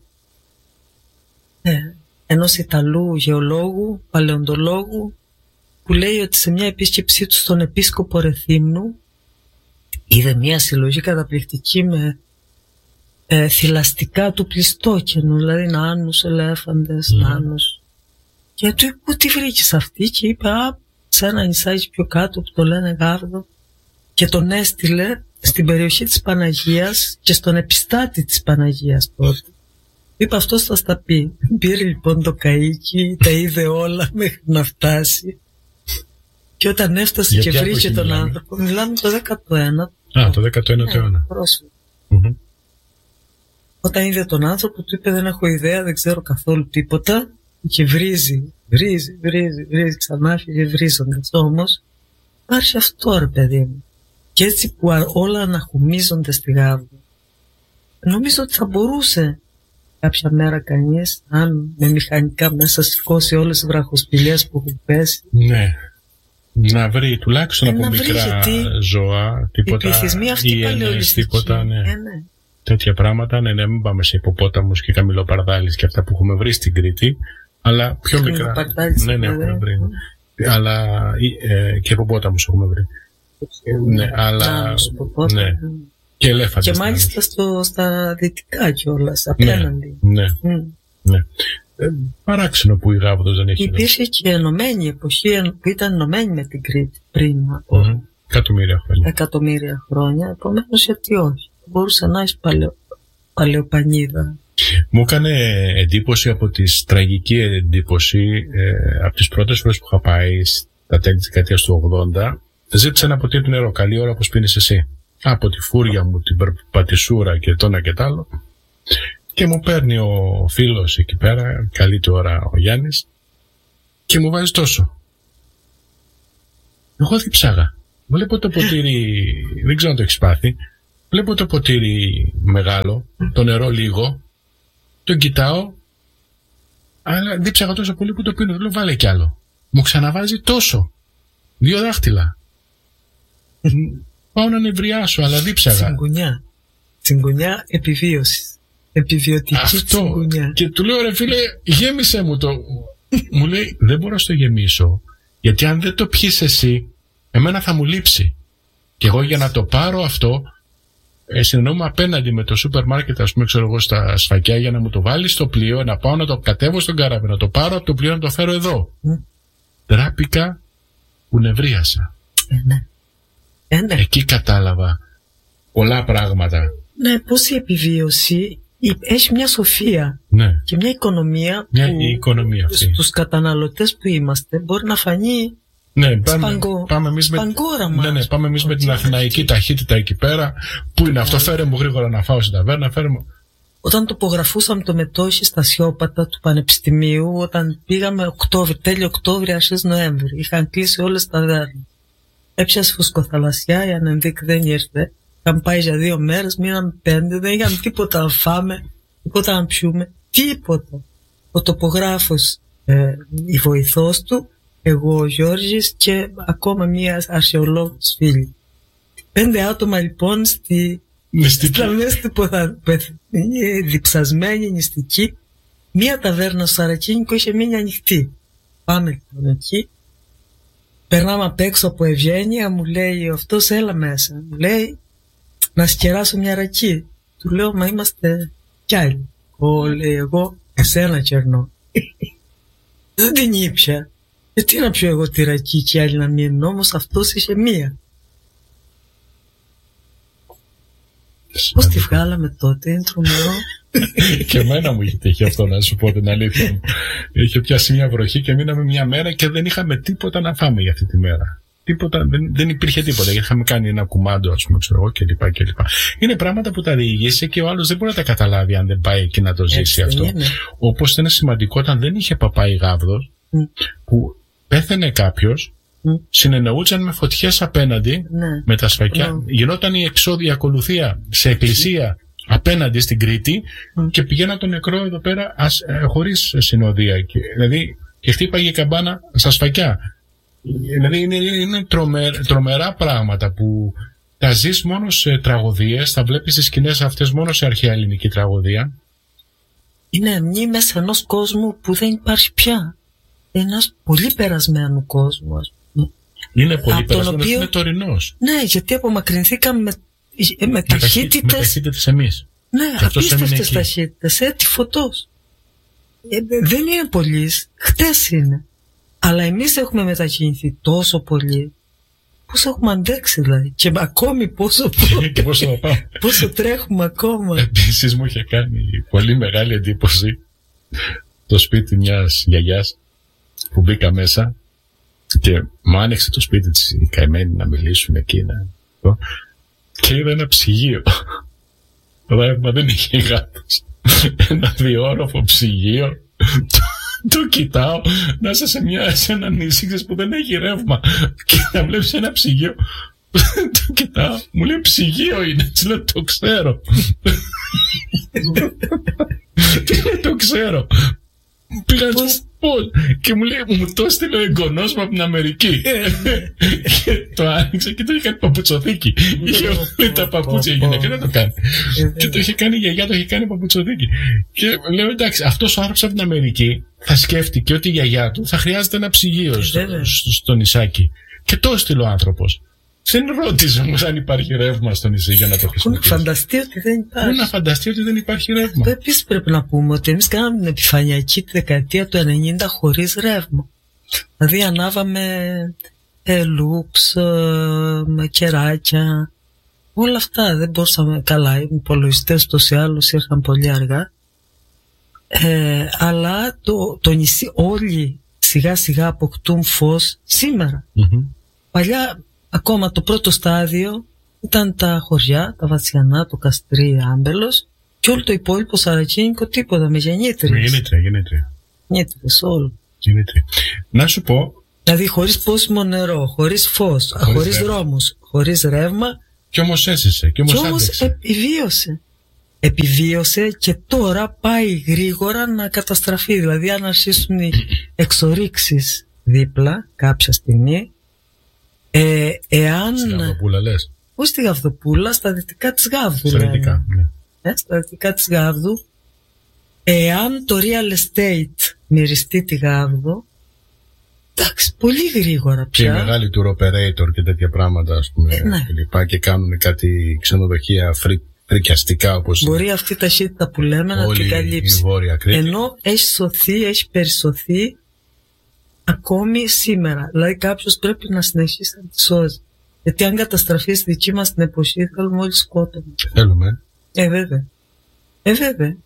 ενός Ιταλού γεωλόγου, παλαιοντολόγου, που λέει ότι σε μια επίσκεψή του στον επίσκοπο Ρεθύμνου είδε μια συλλογή καταπληκτική με θηλαστικά του πλιστόκενου, δηλαδή νάνους, ελέφαντες, νάνους. Και του είπε, πού τη βρήκες αυτή? Και είπε, σε ένα νησάκι πιο κάτω που το λένε Γάβδο, και τον έστειλε στην περιοχή της Παναγίας και στον επιστάτη της Παναγίας τότε. Είπε, αυτός θα στα πει. Πήρε λοιπόν το καΐκι, τα είδε όλα μέχρι να φτάσει. Και όταν έφτασε και βρήκε τον άνθρωπο, μιλάμε το 19ο. Το 19ο αιώνα. Όταν είδε τον άνθρωπο, του είπε, δεν έχω ιδέα, δεν ξέρω καθόλου τίποτα. Και βρίζει ξανά, φύγε βρίζοντας. Όμως υπάρχει αυτό, ρε παιδί μου. Και έτσι που όλα αναχουμίζονται στη Γάβδο, νομίζω ότι θα μπορούσε κάποια μέρα κανείς, αν με μηχανικά μέσα σηκώσει όλες τις βραχοσπηλιές που έχουν πέσει, να βρει τουλάχιστον από μικρά ζώα, τίποτα, οι πληθυσμοί αυτοί παλαιολιστικοί, τέτοια πράγματα. Μην πάμε σε υποπόταμους και καμιλοπαρδάλεις και αυτά που έχουμε βρει στην Κρήτη, αλλά πιο μικρά. Έχουμε βρει. Αλλά και υποπόταμους έχουμε βρει. Αλλά και ελέφαντες. Και μάλιστα στα δυτικά κιόλας, απέναντι. Ναι. Παράξενο που η Γάβδος δεν έχει. Υπήρχε και ενωμένη εποχή που ήταν ενωμένη με την Κρήτη πριν από εκατομμύρια χρόνια. Επομένως, γιατί όχι? Μπορούσε να έχει παλαιοπανίδα. Μου έκανε εντύπωση τραγική εντύπωση από τις πρώτες φορές που είχα πάει στα τέλη της δεκαετίας του 80. Ζήτησα να ποτήρι του νερό, καλή ώρα όπως πίνεις εσύ. από τη φούρια μου, την πατησούρα και το ένα και τ' άλλο, και μου παίρνει ο φίλος εκεί πέρα, καλή του ώρα ο Γιάννης, και μου βάζει τόσο. Εγώ διψάγα. Βλέπω το ποτήρι, δεν ξέρω αν το έχεις πάθει, βλέπω το ποτήρι μεγάλο, το νερό λίγο, τον κοιτάω, αλλά δίψαγα τόσο πολύ που το πίνω. Λέω βάλε κι άλλο. Μου ξαναβάζει τόσο. 2 δάχτυλα. Πάω να νευριάσω, αλλά δίψαγα. Τσιγκουνιά επιβίωσης. Επιβιωτική τσιγκουνιά. Και του λέω ρε φίλε, γέμισε μου το. Μου λέει δεν μπορώ να στο γεμίσω, γιατί αν δεν το πιείς εσύ, εμένα θα μου λείψει. Και εγώ για να το πάρω αυτό, συνεννοούμε απέναντι με το σούπερ μάρκετ, ας πούμε, ξέρω εγώ, στα Σφακιά, για να μου το βάλει στο πλοίο, να πάω να το κατέβω στον καράβι, να το πάρω από το πλοίο, να το φέρω εδώ. Τράπηκα που νευρίασα. Ναι. Εκεί κατάλαβα πολλά πράγματα. Ναι, πώς η επιβίωση έχει μια σοφία, ναι, και μια οικονομία που η οικονομία αυτή στους καταναλωτές που είμαστε μπορεί να φανεί. Ναι, πάμε εμείς με την αθηναϊκή ταχύτητα εκεί πέρα. Πού είναι αυτό, φέρε μου γρήγορα να φάω στην ταβέρνα, φέρε μου. Όταν τοπογραφούσαμε το μετόχι στα Σιώπατα του Πανεπιστημίου, όταν πήγαμε τέλειο Οκτώβρη, αρχές Νοέμβρη, είχαν κλείσει όλες τα ταβέρνες. Έπιασε φουσκοθαλασσιά, η Ανενδίκ δεν ήρθε. Είχαμε πάει για 2 μέρες, μείναμε 5, δεν είχαμε τίποτα να φάμε, τίποτα να πιούμε, τίποτα. Ο τοπογράφος, η βοηθός του, εγώ, ο Γιώργης και ακόμα μία αρχαιολόγος φίλη. 5 άτομα λοιπόν στη μέση του διψασμένη, νηστική. Μία ταβέρνα στο Σαρακίνικο είχε μείνει ανοιχτή. Πάμε λοιπόν εκεί. Περνάμε απ' έξω από Ευγένεια, μου λέει αυτός έλα μέσα. Μου λέει να σκεράσω μια ρακή. Του λέω μα είμαστε κι άλλοι. Λέει εγώ εσένα κερνώ. Δεν την ήπια. Γιατί να πιω εγώ τη ρακή και άλλοι να μείνουν, όμως αυτός είχε μία. Πώς τη βγάλαμε τότε, είναι τρομερό. Και εμένα μου είχε τύχει αυτό, να σου πω την αλήθεια μου. Είχε πιάσει μια βροχή και μείναμε μια μέρα και δεν είχαμε τίποτα να φάμε για αυτή τη μέρα. Τίποτα, δεν υπήρχε τίποτα. Είχαμε κάνει ένα κουμάντο, ας πούμε, ξέρω εγώ, κλπ. Είναι πράγματα που τα διηγήσει και ο άλλος δεν μπορεί να τα καταλάβει αν δεν πάει εκεί να το ζήσει αυτό. Όπως ήταν σημαντικό όταν δεν είχε παπάει γάβδος, που πέθαινε κάποιος, συνεννοούσαν με φωτιές απέναντι, με τα σφακιά. Γινόταν η εξόδια ακολουθία σε εκκλησία απέναντι στην Κρήτη και πηγαίνα τον νεκρό εδώ πέρα χωρίς συνοδεία. Δηλαδή, και χτύπαγε η καμπάνα στα σφακιά. Δηλαδή, είναι τρομερά πράγματα που τα ζεις μόνο σε τραγωδίες, θα βλέπεις τις σκηνές αυτές μόνο σε αρχαία ελληνική τραγωδία. Είναι μνήμες ενός κόσμου που δεν υπάρχει πια. Ένας πολύ περασμένου κόσμου, ας πούμε. Είναι πολύ περασμένος, είναι τωρινός. Ναι, γιατί απομακρυνθήκαμε με ταχύτητες. Με ταχύτητες εμείς. Ναι, απίστευτες ταχύτητες, έτη φωτός. Δεν είναι πολλής, χτες είναι. Αλλά εμείς έχουμε μετακινηθεί τόσο πολύ. Πώς έχουμε αντέξει δηλαδή. Και ακόμη πόσο τρέχουμε ακόμα. Επίσης μου είχε κάνει πολύ μεγάλη εντύπωση το σπίτι μιας γιαγιάς που μπήκα μέσα και μου άνοιξε το σπίτι της η καημένη να μιλήσουμε εκεί και είδα ένα ψυγείο. Πράγμα δεν είχε γάτος. Ένα 2όροφο ψυγείο. Το κοιτάω να είσαι σε ένα νησί που δεν έχει ρεύμα και να βλέπεις ένα ψυγείο. Το κοιτάω, μου λέει ψυγείο είναι, έτσι λέω το ξέρω. Το ξέρω. Πήγα να του πώς και μου λέει μου το έστειλε ο εγγονός μου από την Αμερική. Και το άνοιξε και το είχε κάνει παπουτσοθήκη. Είχε όλη τα παπούτσια η γυναίκα, δεν το κάνει. Και το είχε κάνει η γιαγιά, το είχε κάνει παπουτσοθήκη. Και λέω εντάξει, αυτός ο άνθρωπος από την Αμερική θα σκέφτηκε ότι η γιαγιά του θα χρειάζεται ένα ψυγείο στο νησάκι. Και το έστειλε ο άνθρωπος. Δεν ρώτησε όμως αν υπάρχει ρεύμα στο νησί για να το χρησιμοποιήσει. Να φανταστεί ότι δεν υπάρχει. Πού να φανταστεί ότι δεν υπάρχει ρεύμα. Επίσης πρέπει να πούμε ότι εμείς κάναμε την επιφανειακή τη δεκαετία του 90 χωρίς ρεύμα. Δηλαδή ανάβαμε λούξ, κεράκια, όλα αυτά. Δεν μπορούσαμε καλά. Οι υπολογιστές τόσοι άλλους ήρθαν πολύ αργά. Αλλά το νησί όλοι σιγά σιγά αποκτούν φως σήμερα. Παλιά ακόμα το πρώτο στάδιο Ήταν τα χωριά, τα Βαθιανά, το Καστρί, Άμπελος και όλο το υπόλοιπο Σαρακίνικο τίποτα, με γεννήτριες. Γεννήτριες, όλο. Να σου πω. Δηλαδή χωρίς πόσιμο νερό, χωρίς φως, χωρίς δρόμους, χωρίς ρεύμα. Κι όμως έζησε, κι όμως επιβίωσε και τώρα πάει γρήγορα να καταστραφεί. Δηλαδή αν αρχίσουν οι εξορίξεις δίπλα κάποια στιγμή, εάν... Στη Γαβδοπούλα λες? Όχι στη Γαβδοπούλα, στα δυτικά της Γάβδου. Στα δυτικά, ναι. Στα δυτικά της Γάβδου, εάν το real estate μυριστεί τη Γάβδο, εντάξει, πολύ γρήγορα πια. Και οι μεγάλοι tour operator και τέτοια πράγματα, ας πούμε, και κάνουν κάτι ξενοδοχεία φρικιαστικά, όπως μπορεί αυτή η ταχύτητα που λέμε να την καλύψει. Ενώ έχει σωθεί, έχει περισσωθεί ακόμη σήμερα. Δηλαδή κάποιος πρέπει να συνεχίσει να τη σώζει. Γιατί αν καταστραφεί στη δική μας την εποχή, θέλουμε όλοι σκότωμα. Θέλουμε. Βέβαια.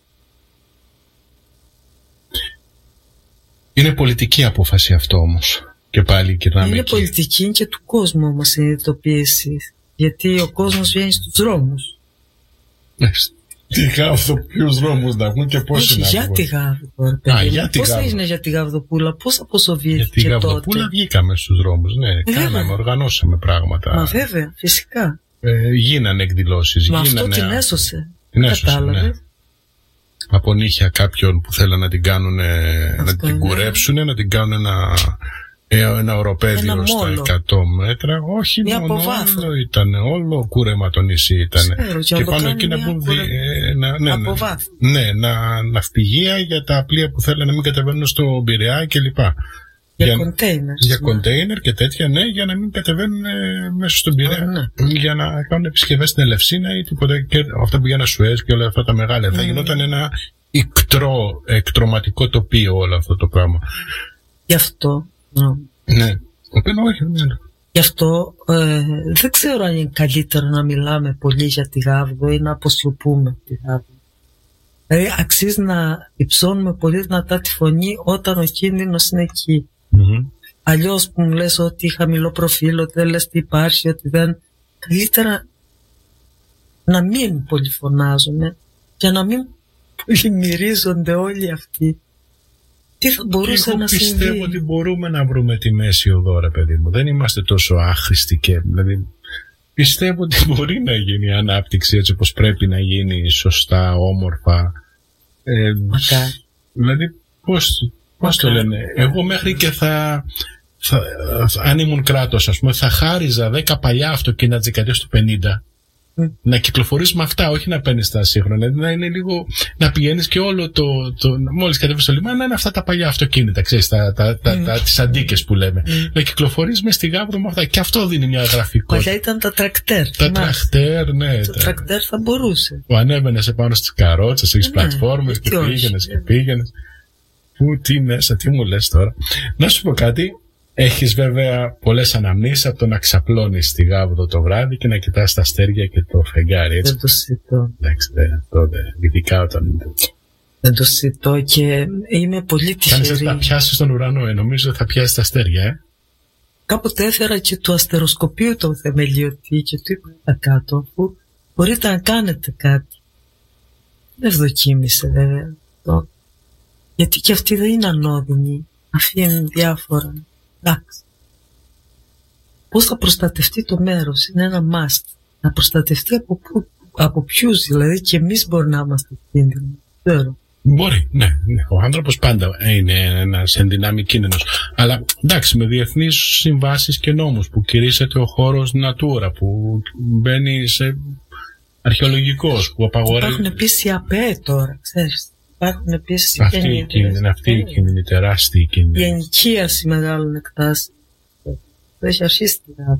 Είναι πολιτική απόφαση αυτό όμως. Και πάλι κυρνάμε είναι εκεί. Πολιτική και του κόσμου όμως συνειδητοποίηση. Γιατί ο κόσμος βγαίνει στους δρόμους. Τη Γάβδο, ποιους δρόμους να βγουν και πώς είναι. Για τη Γάβδο. Πώς θα είναι για τη Γαβδοπούλα, πώς αποσοβήθηκε τότε. Για τη Γαβδοπούλα βγήκαμε στους δρόμους, ναι. Κάναμε, οργανώσαμε πράγματα. Μα βέβαια, φυσικά. Γίνανε εκδηλώσεις. Μα αυτό την έσωσε. Ναι. Από νύχια κάποιον που θέλουν να την κάνουν, να την κουρέψουν, να την κάνουν ένα οροπέδιο στα 100 μέτρα. Όχι μόνο, όλο ήταν, όλο κούρεμα το νησί ήταν. Και πάνω εκεί να μπουν ναυπηγεία για τα πλοία που θέλουν να μην κατεβαίνουν στο Πειραιά κλπ. Για κοντέινερ και τέτοια, ναι, για να μην κατεβαίνουν μέσα στον Πειραιά. Για να κάνουν επισκευές στην Ελευσίνα ή τίποτα. Και αυτά που για Σουέζ και όλα αυτά τα μεγάλα. Θα γινόταν ένα εκτρωματικό τοπίο όλο αυτό το πράγμα. Γι' αυτό. Ναι. Γι' αυτό δεν ξέρω αν είναι καλύτερο να μιλάμε πολύ για τη Γάβδο ή να αποσιωπούμε τη Γάβδο. Δηλαδή αξίζει να υψώνουμε πολύ δυνατά τη φωνή όταν ο κίνδυνος είναι εκεί. Αλλιώς που μου λες ότι χαμηλό προφίλ, ότι δεν λες τι υπάρχει, ότι δεν... Καλύτερα να μην πολυφωνάζουμε και να μην πολυμυρίζονται όλοι αυτοί. Τι θα μπορούσε να συμβεί. Πιστεύω ότι μπορούμε να βρούμε τη μέση οδό, ρε παιδί μου. Δεν είμαστε τόσο άχρηστοι και... Δηλαδή, πιστεύω ότι μπορεί να γίνει η ανάπτυξη έτσι όπως πρέπει να γίνει, σωστά, όμορφα. Δηλαδή, πώς το λένε. Εγώ μέχρι και αν ήμουν κράτος, ας πούμε, θα χάριζα 10 παλιά αυτοκίνητα της δεκαετίας του 50 να κυκλοφορείς με αυτά, όχι να παίρνεις τα σύγχρονα. Να είναι λίγο, να πηγαίνεις και όλο μόλις κατέβεις στο λιμάνι, να είναι αυτά τα παλιά αυτοκίνητα, ξέρεις, τις αντίκες που λέμε. Να κυκλοφορείς μες στη Γάβδο με αυτά. Και αυτό δίνει μια γραφικότητα. Παλιά ήταν τα τρακτέρ. Τα τρακτέρ, ναι. Το τρακτέρ θα μπορούσε. Που ανέβαινες επάνω στις καρότσες, στις πλατφόρμες και πήγαινες. Τι μέσα, τι μου λες τώρα. Να σου πω κάτι. Έχεις βέβαια πολλές αναμνήσεις από το να ξαπλώνεις στη Γάβδο το βράδυ και να κοιτάς τα αστέρια και το φεγγάρι, έτσι. Δεν το συζητώ. Εντάξει, ειδικά όταν... Δεν το συζητώ και είμαι πολύ τυχερή. Κάνεις να πιάσεις τον ουρανό, νομίζω θα πιάσεις τα αστέρια, Κάποτε έφερα και του αστεροσκοπείου το θεμελιωτή και του είπα κάτω που μπορείτε να κάνετε κάτι. Δεν ευδοκίμησε βέβαια αυτό. Γιατί και αυτή δεν είναι ανώδυνη. Αφήνουν διάφορα. Εντάξει. Πώς θα προστατευτεί το μέρος, είναι ένα must. Να προστατευτεί από ποιους, δηλαδή και εμείς μπορεί να είμαστε κίνδυνοι. Μπορεί, ναι. Ο άνθρωπος πάντα είναι ένας ενδυνάμει κίνδυνος. Αλλά εντάξει, με διεθνείς συμβάσεις και νόμους που κηρύσσεται ο χώρος Natura, που μπαίνει σε αρχαιολογικός, που απαγορεύει. Υπάρχουν επίσης οι ΑΠΕ τώρα, ξέρεις. Υπάρχουν επίσης αυτή η κίνδυνη, τεράστιοι κίνδυνοι. Η ενοικίαση μεγάλων εκτάσεων. Έχει αρχίσει τη Γάβδο.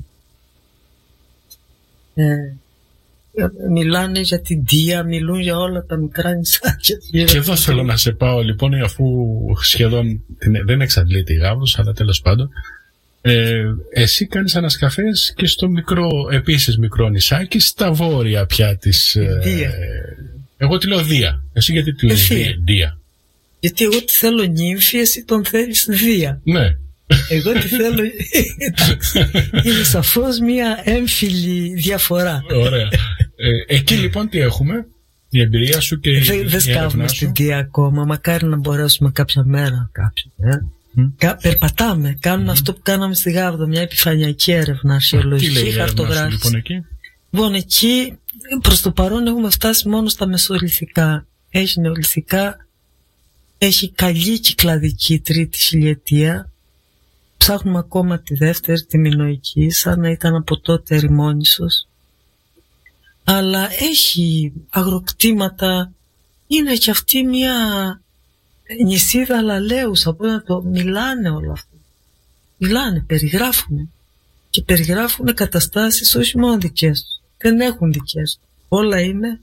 Μιλάνε για την Δία, μιλούν για όλα τα μικρά νησάκια. Και εδώ θέλω να σε πάω λοιπόν, αφού σχεδόν δεν εξαντλείται η Γάβδος, αλλά τέλος πάντων. Εσύ κάνεις ανασκαφές και στο επίσης μικρό νησάκι, στα βόρεια πια της... Δία. Εγώ τη λέω Δία. Εσύ γιατί τη λες Δία? Γιατί εγώ τη θέλω νύμφη, εσύ τον θέλεις Δία. Ναι. Εγώ τι θέλω. Είναι σαφώς μια έμφυλη διαφορά. Ωραία. Εκεί λοιπόν τι έχουμε? Η εμπειρία σου και δεν σκάβουμε στην Δία ακόμα. Μακάρι να μπορέσουμε κάποια μέρα. Περπατάμε. Κάνουμε αυτό που κάναμε στη Γάβδο. Μια επιφανειακή έρευνα, αρχαιολογική, χαρτογράφηση. Λοιπόν, εκεί προς το παρόν έχουμε φτάσει μόνο στα μεσολιθικά. Έχει νεολιθικά, έχει καλή κυκλαδική τρίτη χιλιετία. Ψάχνουμε ακόμα τη δεύτερη, τη μινωική, σαν να ήταν από τότε ερημόνησος. Αλλά έχει αγροκτήματα, είναι και αυτή μια νησίδα λαλέους, από να το μιλάνε όλο αυτό. Μιλάνε, περιγράφουν. Και περιγράφουν καταστάσεις όχι μόνο δικές τους. Δεν έχουν δικές τους. Όλα είναι...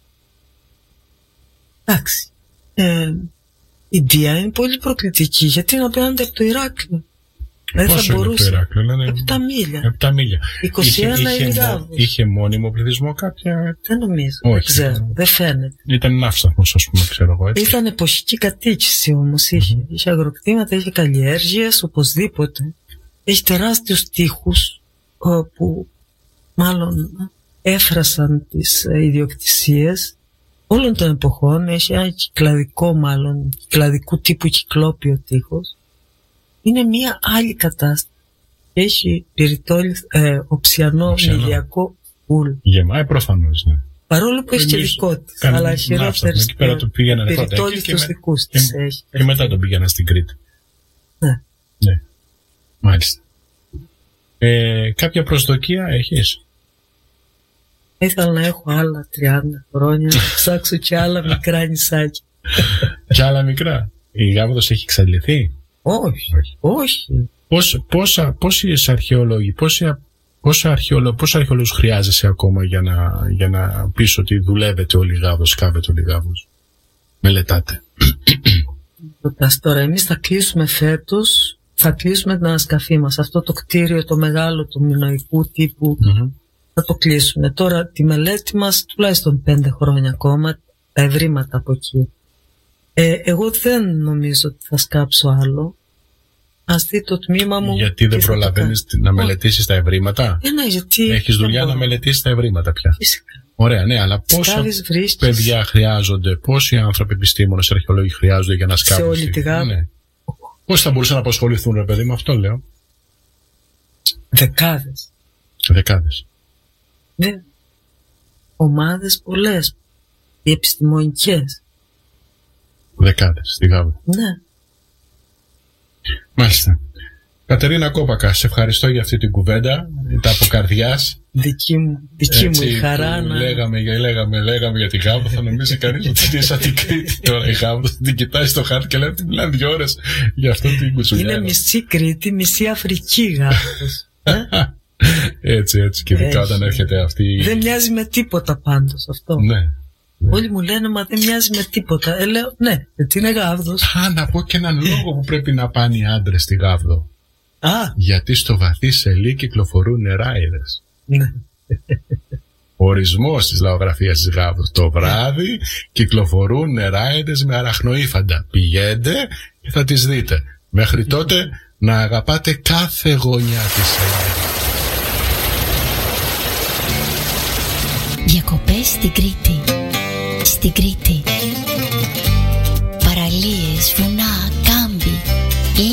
Εντάξει. Η Δία είναι πολύ προκλητική, γιατί είναι απέναντι από το Ηράκλειο. Πόσο είναι το Ηράκλειο? 7 μίλια. 7 μίλια. 21 η Γάβδος. Είχε μόνιμο πληθυσμό κάποια? Δεν νομίζω. Όχι, δεν ξέρω. Δεν φαίνεται. Ήταν ναύσταθμος, ας πούμε, ξέρω εγώ, έτσι. Ήταν εποχική κατοίκηση όμως. Είχε αγροκτήματα, είχε καλλιέργειες, οπωσδήποτε. Έχει τεράστιους τοίχους που μάλλον έφρασαν τις ιδιοκτησίες όλων των εποχών. Έχει ένα κυκλαδικό, μάλλον κυκλαδικού τύπου κυκλόπιο τείχος. Είναι μια άλλη κατάσταση. Έχει οψιανό μιλιακό ούλ. Προφανώς, ναι. Παρόλο που έχει και δικό της, αλλά χειρότερες πυρητόλους τους δικούς της έχει. Και μετά τον πήγαινα στην Κρήτη. Ναι. Ναι. Μάλιστα. Κάποια προσδοκία έχεις? Ήθελα να έχω άλλα 30 χρόνια, να ψάξω και άλλα μικρά νησάκια. Και άλλα μικρά. Η Γάβδος έχει εξαντληθεί? Όχι. Πόσοι αρχαιολόγοι, πόσους αρχαιολόγους χρειάζεσαι ακόμα για να πεις ότι δουλεύετε όλη η Γάβδος, σκάβετε όλη η Γάβδος, μελετάτε? Τώρα εμείς θα κλείσουμε φέτος, θα κλείσουμε την ανασκαφή μας. Αυτό το κτίριο το μεγάλο του μινωικού τύπου θα το κλείσουμε. Τώρα τη μελέτη μας τουλάχιστον 5 χρόνια ακόμα, τα ευρήματα από εκεί. Εγώ δεν νομίζω ότι θα σκάψω άλλο. Ας δει το τμήμα μου. Γιατί δεν προλαβαίνεις να μελετήσεις τα ευρήματα? Ναι, γιατί έχεις δουλειά να μελετήσεις τα ευρήματα πια. Φυσικά. Ωραία, ναι, αλλά πόσα παιδιά χρειάζονται, πόσοι άνθρωποι, επιστήμονες, αρχαιολόγοι χρειάζονται για να σκάψουν? Σε όλη τη Γάβδο. Ναι. Πώς θα μπορούσαν να απασχοληθούν, ρε παιδί, με αυτό λέω? Δεκάδες. Ναι. Ομάδες πολλές. Οι επιστημονικές. Δεκάδες στη Γάβδο. Ναι. Μάλιστα. Κατερίνα Κόπακα, σε ευχαριστώ για αυτή την κουβέντα. Τα από καρδιάς. Δική μου η χαρά να... Λέγαμε για την Γάβδο. Θα νομίζει κανείς ότι είναι σαν την Κρήτη τώρα η Γάβδο. Την κοιτάει στο χάρτη και λέει ότι μιλάνε 2 ώρες για αυτό την κουτσουλιά. Είναι μισή Κρήτη, μισή Αφρική Γάβδος. Έτσι. Και ειδικά όταν έρχεται αυτή. Δεν μοιάζει με τίποτα πάντως αυτό. Ναι. Όλοι μου λένε μα δεν μοιάζει με τίποτα. Λέω ναι, γιατί είναι Γάβδος. Να πω και έναν λόγο που πρέπει να πάνε οι άντρες στη Γάβδο. Γιατί στο βαθύ σελί κυκλοφορούν νεράιδες. Ναι. Ορισμός της λαογραφίας της Γάβδος. Το βράδυ κυκλοφορούν νεράιδες με αραχνοήφαντα. Πηγαίνετε και θα τις δείτε. Μέχρι τότε να αγαπάτε κάθε γωνιά της Ελλάδα. Διακοπές στην Κρήτη. Στην Κρήτη.